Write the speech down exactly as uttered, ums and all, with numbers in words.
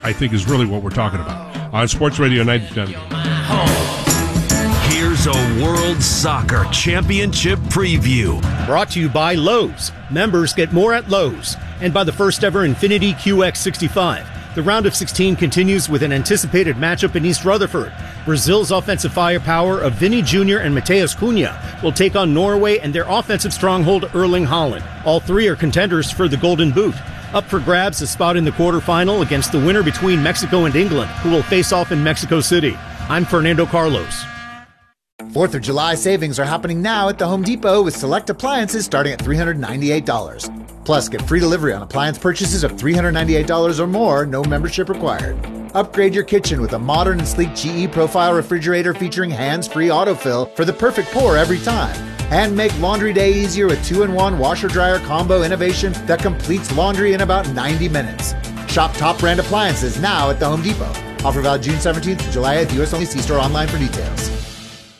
I think is really what we're talking about. On Sports Radio ninety-seven. Here's a World Soccer Championship preview. Brought to you by Lowe's. Members get more at Lowe's. And by the first ever Infiniti Q X sixty-five. The round of sixteen continues with an anticipated matchup in East Rutherford. Brazil's offensive firepower of Vini Junior and Mateus Cunha will take on Norway and their offensive stronghold Erling Haaland. All three are contenders for the Golden Boot. Up for grabs a spot in the quarterfinal against the winner between Mexico and England, who will face off in Mexico City. I'm Fernando Carlos. fourth of July savings are happening now at the Home Depot with select appliances starting at three hundred ninety-eight dollars. Plus, get free delivery on appliance purchases of three hundred ninety-eight dollars or more, no membership required. Upgrade your kitchen with a modern and sleek G E Profile refrigerator featuring hands-free autofill for the perfect pour every time. And make laundry day easier with two in one washer-dryer combo innovation that completes laundry in about ninety minutes. Shop top brand appliances now at the Home Depot. Offer valid June seventeenth to July eighth, U S only. See store online for details.